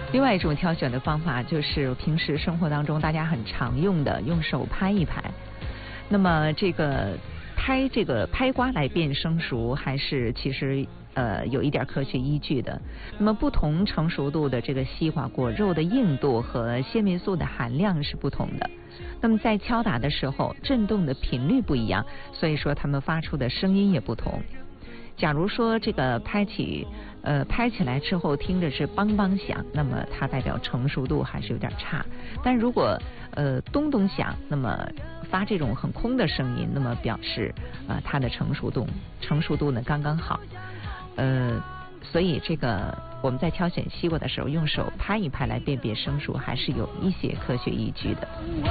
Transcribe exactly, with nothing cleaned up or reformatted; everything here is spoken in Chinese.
另外一种挑选的方法就是平时生活当中大家很常用的，用手拍一拍。那么这个拍这个拍瓜来辨生熟，还是其实呃有一点科学依据的。那么不同成熟度的这个西瓜果肉的硬度和纤维素的含量是不同的。那么在敲打的时候，震动的频率不一样，所以说它们发出的声音也不同。假如说这个拍起呃拍起来之后听着是梆梆响，那么它代表成熟度还是有点差。但如果呃咚咚响，那么发这种很空的声音，那么表示呃它的成熟度成熟度呢刚刚好。呃所以这个我们在挑选西瓜的时候，用手拍一拍来辨别生熟，还是有一些科学依据的。